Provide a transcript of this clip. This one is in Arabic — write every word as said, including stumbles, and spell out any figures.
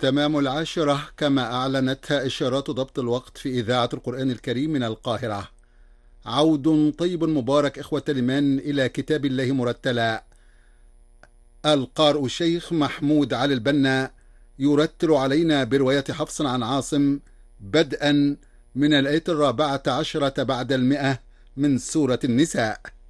تمام العاشرة كما أعلنتها إشارات ضبط الوقت في إذاعة القرآن الكريم من القاهرة. عود طيب مبارك إخوة الإيمان إلى كتاب الله مرتلا. القارئ الشيخ محمود علي البنا يرتل علينا برواية حفص عن عاصم بدءا من الآية الرابعة عشرة بعد المئة من سورة النساء.